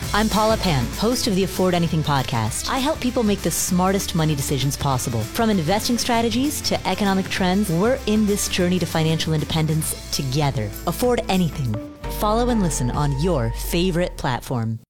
I'm Paula Pant, host of the Afford Anything podcast. I help people make the smartest money decisions possible. From investing strategies to economic trends, we're in this journey to financial independence together. Afford Anything. Follow and listen on your favorite platform.